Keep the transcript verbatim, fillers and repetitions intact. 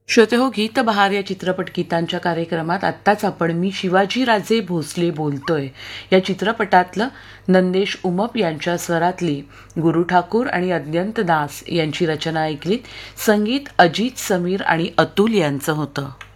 श्रोते हो, गीत बहार या चित्रपट गीतांच्या कार्यक्रमात आत्ताच आपण मी शिवाजी राजे भोसले बोलतोय या चित्रपटातलं नंदेश उमप यांच्या स्वरातली गुरु ठाकूर आणि अद्यंत दास यांची रचना ऐकलीत. संगीत अजित समीर आणि अतुल यांचं होतं.